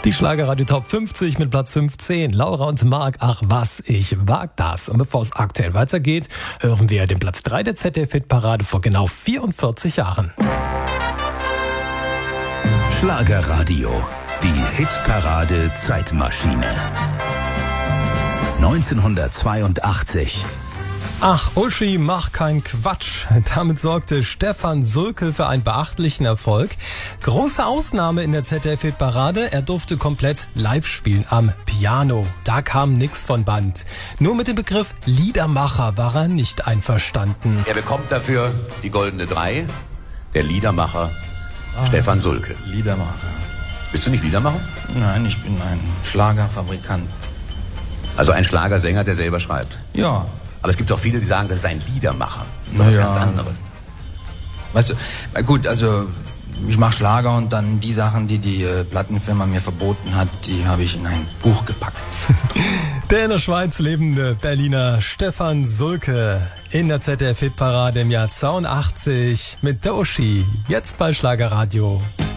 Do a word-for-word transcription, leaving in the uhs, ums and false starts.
Die Schlagerradio Top fünfzig mit Platz fünfzehn. Laura und Marc, ach was, ich wag das. Und bevor es aktuell weitergeht, hören wir den Platz drei der Z D F-Hitparade vor genau vierundvierzig Jahren. Schlagerradio, die Hitparade Zeitmaschine. neunzehnhundertzweiundachtzig. Ach, Uschi, mach keinen Quatsch. Damit sorgte Stefan Sulke für einen beachtlichen Erfolg. Große Ausnahme in der Z D F-Hitparade, er durfte komplett live spielen am Piano. Da kam nix von Band. Nur mit dem Begriff Liedermacher war er nicht einverstanden. Er bekommt dafür die goldene Drei, der Liedermacher ah, Stefan Sulke. Liedermacher. Bist du nicht Liedermacher? Nein, ich bin ein Schlagerfabrikant. Also ein Schlagersänger, der selber schreibt? Ja. Aber es gibt auch viele, die sagen, das ist ein Liedermacher. Das ist was ganz anderes. Weißt du, gut, also ich mache Schlager und dann die Sachen, die die äh, Plattenfirma mir verboten hat, die habe ich in ein Buch gepackt. Der in der Schweiz lebende Berliner Stefan Sulke in der Z D F-Hitparade im Jahr zweiundachtzig mit der Uschi. Jetzt bei Schlagerradio.